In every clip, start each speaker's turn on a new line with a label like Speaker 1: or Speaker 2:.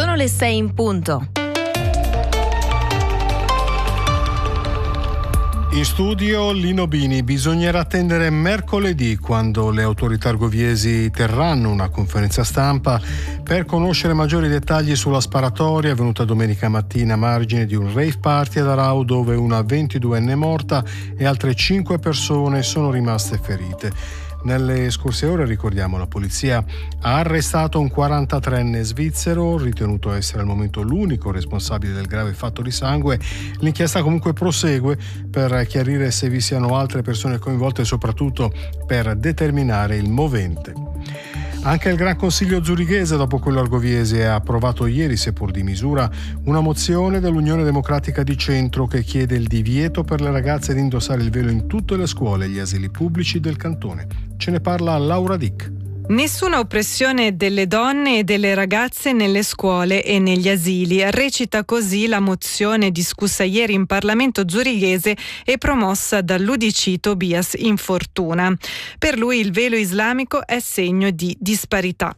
Speaker 1: Sono le 6 in punto.
Speaker 2: In studio Lino Bini. Bisognerà attendere mercoledì, quando le autorità argoviesi terranno una conferenza stampa per conoscere maggiori dettagli sulla sparatoria avvenuta domenica mattina a margine di un rave party ad Arau, dove una 22enne è morta e altre 5 persone sono rimaste ferite. Nelle scorse ore, ricordiamo, la polizia ha arrestato un 43enne svizzero, ritenuto essere al momento l'unico responsabile del grave fatto di sangue. L'inchiesta comunque prosegue per chiarire se vi siano altre persone coinvolte e soprattutto per determinare il movente. Anche il Gran Consiglio zurighese, dopo quello argoviese, ha approvato ieri, seppur di misura, una mozione dell'Unione Democratica di Centro che chiede il divieto per le ragazze di indossare il velo in tutte le scuole e gli asili pubblici del cantone. Ce ne parla Laura Dick.
Speaker 3: Nessuna oppressione delle donne e delle ragazze nelle scuole e negli asili. Recita così la mozione discussa ieri in Parlamento zurighese e promossa dall'UDC Tobias Infortuna. Per lui il velo islamico è segno di disparità.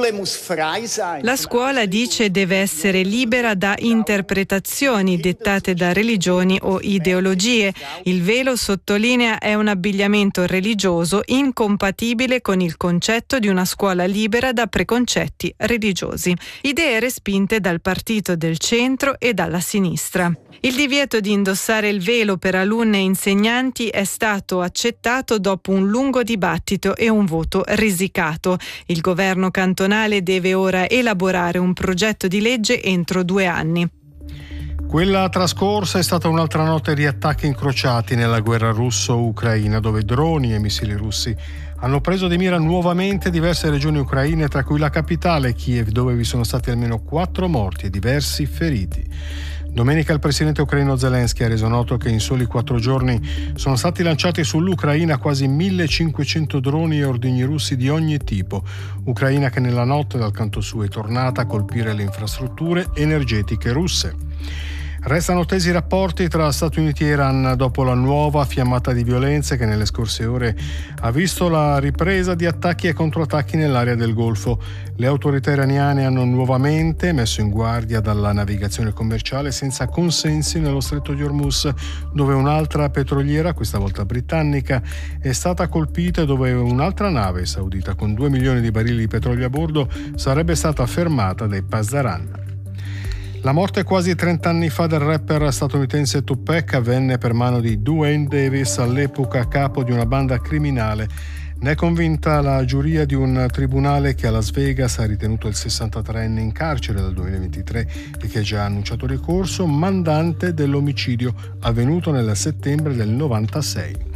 Speaker 3: La scuola, dice, deve essere libera da interpretazioni dettate da religioni o ideologie. Il velo, sottolinea, è un abbigliamento religioso incompatibile con il concetto di una scuola libera da preconcetti religiosi. Idee respinte dal partito del centro e dalla sinistra. Il divieto di indossare il velo per alunne e insegnanti è stato accettato dopo un lungo dibattito e un voto risicato. Il governo cantonale deve ora elaborare un progetto di legge entro 2 anni.
Speaker 2: Quella trascorsa è stata un'altra notte di attacchi incrociati nella guerra russo-ucraina, dove droni e missili russi hanno preso di mira nuovamente diverse regioni ucraine, tra cui la capitale Kiev, dove vi sono stati almeno 4 morti e diversi feriti. Domenica il presidente ucraino Zelensky ha reso noto che in soli 4 giorni sono stati lanciati sull'Ucraina quasi 1500 droni e ordigni russi di ogni tipo. Ucraina che nella notte dal canto suo è tornata a colpire le infrastrutture energetiche russe. Restano tesi i rapporti tra Stati Uniti e Iran dopo la nuova fiammata di violenze che nelle scorse ore ha visto la ripresa di attacchi e controattacchi nell'area del Golfo. Le autorità iraniane hanno nuovamente messo in guardia dalla navigazione commerciale senza consensi nello stretto di Hormuz, dove un'altra petroliera, questa volta britannica, è stata colpita e dove un'altra nave saudita con 2 milioni di barili di petrolio a bordo sarebbe stata fermata dai Pasdaran. La morte quasi 30 anni fa del rapper statunitense Tupac avvenne per mano di Duane Davis, all'epoca capo di una banda criminale. Ne è convinta la giuria di un tribunale che a Las Vegas ha ritenuto il 63enne in carcere dal 2023 e che ha già annunciato ricorso, mandante dell'omicidio avvenuto nel settembre del 96.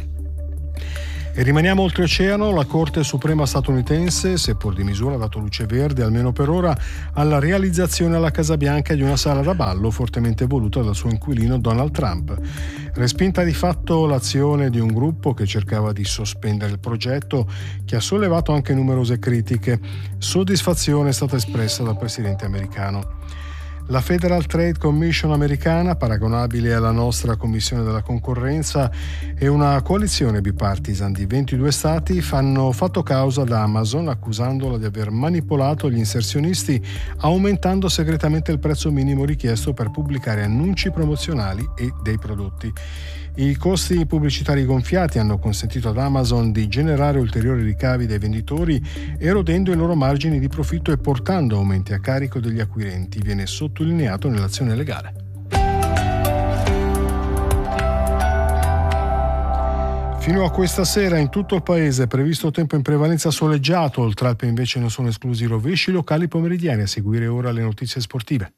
Speaker 2: E rimaniamo oltreoceano. La Corte Suprema statunitense, seppur di misura, ha dato luce verde, almeno per ora, alla realizzazione alla Casa Bianca di una sala da ballo fortemente voluta dal suo inquilino Donald Trump. Respinta di fatto l'azione di un gruppo che cercava di sospendere il progetto, che ha sollevato anche numerose critiche, soddisfazione è stata espressa dal presidente americano. La Federal Trade Commission americana, paragonabile alla nostra Commissione della Concorrenza, e una coalizione bipartisan di 22 stati hanno fatto causa ad Amazon, accusandola di aver manipolato gli inserzionisti, aumentando segretamente il prezzo minimo richiesto per pubblicare annunci promozionali e dei prodotti. I costi pubblicitari gonfiati hanno consentito ad Amazon di generare ulteriori ricavi dai venditori, erodendo i loro margini di profitto e portando aumenti a carico degli acquirenti, viene sottolineato nell'azione legale. Fino a questa sera in tutto il paese è previsto tempo in prevalenza soleggiato, oltre Alpe invece non sono esclusi rovesci locali pomeridiani. A seguire ora le notizie sportive.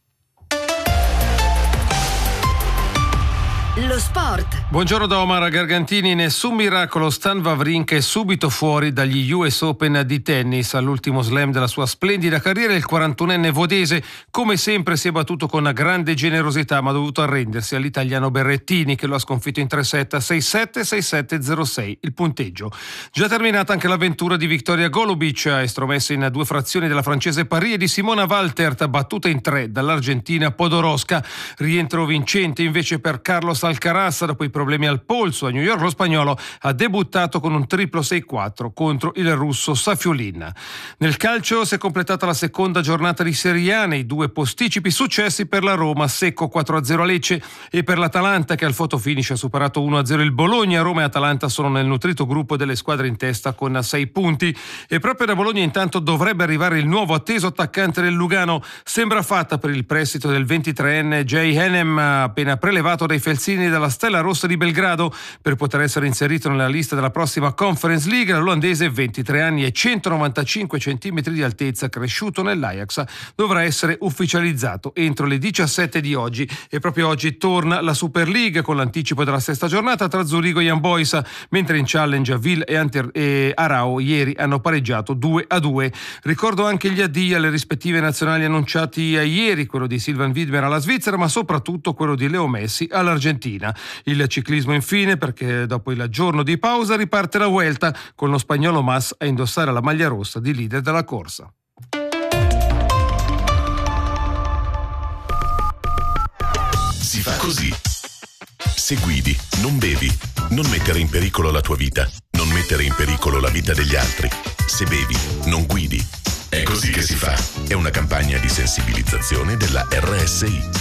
Speaker 4: Lo sport.
Speaker 5: Buongiorno da Omar Gargantini. Nessun miracolo, Stan Wawrinka è subito fuori dagli US Open di tennis. All'ultimo slam della sua splendida carriera il 41enne vodese come sempre si è battuto con grande generosità, ma ha dovuto arrendersi all'italiano Berrettini, che lo ha sconfitto in 3-set, 6-7, 6-7, 0-6 il punteggio. Già terminata anche l'avventura di Victoria Golubic, estromessa in 2 frazioni dalla francese Paris, e di Simona Waltert, battuta in 3 dall'argentina Podoroska. Rientro vincente invece per Carlos Carlos Alcaraz, dopo i problemi al polso a New York, lo spagnolo ha debuttato con un triplo 6-4 contro il russo Safiulin. Nel calcio si è completata la seconda giornata di Serie A, nei 2 posticipi successi per la Roma, secco 4-0 a Lecce, e per l'Atalanta che al photo finish ha superato 1-0 il Bologna. Roma e Atalanta sono nel nutrito gruppo delle squadre in testa con 6 punti, e proprio da Bologna intanto dovrebbe arrivare il nuovo atteso attaccante del Lugano. Sembra fatta per il prestito del 23enne Jay Hanem, appena prelevato dai Felsini della Stella Rossa di Belgrado per poter essere inserito nella lista della prossima Conference League. L'olandese, 23 anni e 195 centimetri di altezza, cresciuto nell'Ajax, dovrà essere ufficializzato entro le 17 di oggi, e proprio oggi torna la Super League con l'anticipo della sesta giornata tra Zurigo e Young Boys, mentre in Challenge Ville e Arao ieri hanno pareggiato 2-2. Ricordo anche gli addii alle rispettive nazionali annunciati ieri, quello di Sylvain Widmer alla Svizzera, ma soprattutto quello di Leo Messi all'Argentina. Il ciclismo infine, perché dopo il giorno di pausa riparte la Vuelta con lo spagnolo Mas a indossare la maglia rossa di leader della corsa.
Speaker 1: Si fa così. Se guidi, non bevi. Non mettere in pericolo la tua vita. Non mettere in pericolo la vita degli altri. Se bevi, non guidi. È così che si fa. È una campagna di sensibilizzazione della RSI.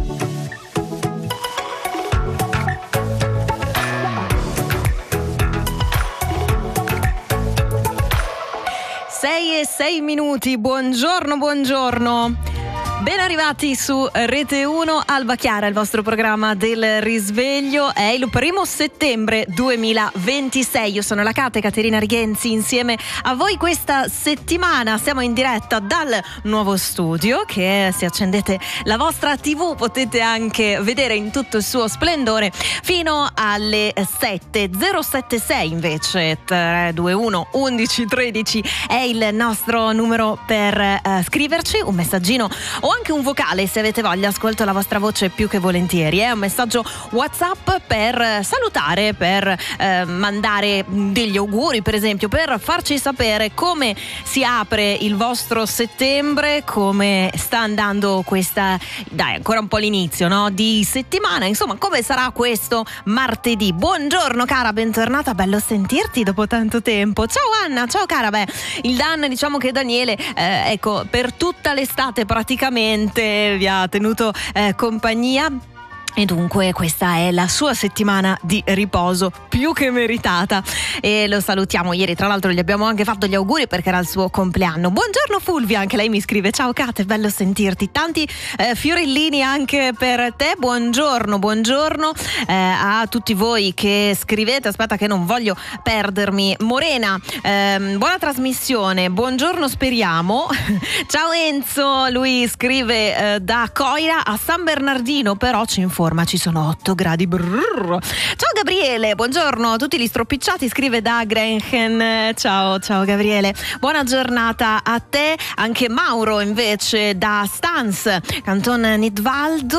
Speaker 6: e 6 minuti, buongiorno. Ben arrivati su Rete 1, Alba Chiara, il vostro programma del risveglio. È il 1 settembre 2026. Io sono la Cate, Caterina Righenzi, insieme a voi questa settimana. Siamo in diretta dal nuovo studio che, se accendete la vostra TV, potete anche vedere in tutto il suo splendore fino alle 7. 076 invece 321 11 13 è il nostro numero per scriverci un messaggino o anche un vocale, se avete voglia. Ascolto la vostra voce più che volentieri. È un messaggio WhatsApp per salutare, per mandare degli auguri, per esempio, per farci sapere come si apre il vostro settembre, come sta andando questa, dai, ancora un po' l'inizio, no? Di settimana, insomma, come sarà questo martedì. Buongiorno cara, bentornata, bello sentirti dopo tanto tempo. Ciao Anna, ciao cara. Beh, il Dan, diciamo che Daniele, ecco, per tutta l'estate praticamente vi ha tenuto compagnia. E dunque questa è la sua settimana di riposo più che meritata e lo salutiamo. Ieri tra l'altro gli abbiamo anche fatto gli auguri perché era il suo compleanno. Buongiorno Fulvia, anche lei mi scrive: ciao Kate, bello sentirti. Tanti fiorellini anche per te. Buongiorno a tutti voi che scrivete. Aspetta che non voglio perdermi. Morena, buona trasmissione, buongiorno, speriamo. Ciao Enzo, lui scrive da Coira a San Bernardino, però ci informa ci sono 8 gradi. Brrr. Ciao Gabriele, buongiorno a tutti gli stropicciati, scrive da Grenchen. Ciao Gabriele, buona giornata a te. Anche Mauro invece da Stans, Canton Nidvaldo.